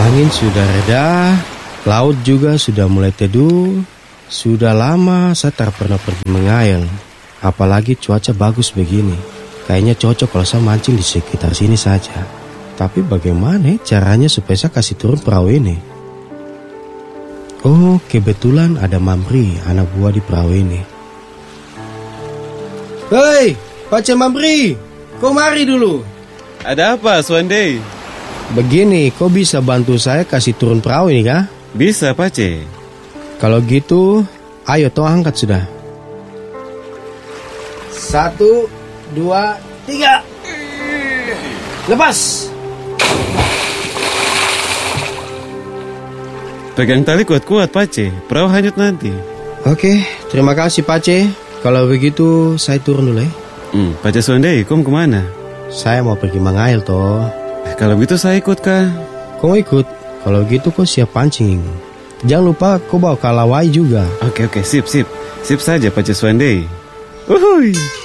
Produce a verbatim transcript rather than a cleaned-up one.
Angin sudah reda, laut juga sudah mulai teduh. Sudah lama saya tak pernah pergi mengail. Apalagi cuaca bagus begini. Kayaknya cocok kalau saya mancing di sekitar sini saja. Tapi bagaimana caranya supaya saya kasih turun perahu ini? Oh, kebetulan ada Mamri, anak buah di perahu ini. Hei, Pace Mamri, kau mari dulu. Ada apa, Swandei? Begini, kau bisa bantu saya kasih turun perahu ini kah? Bisa, Pace. Kalau gitu, ayo toh angkat sudah. Satu, dua, tiga. Lepas. Pegang tali kuat-kuat, Pace. Perahu hanyut nanti. Oke, terima kasih Pace. Kalau begitu, saya turun dulu ya. Hmm, Pace Swandei, kau mau kemana? Saya mau pergi mengail toh. Kalau begitu saya ikut, kah? Kau mau ikut? Kalau gitu kau siap pancing. Jangan lupa kau bawa kalawai juga. Oke, oke, sip, sip. Sip saja, Pace Swandei. Uhuy.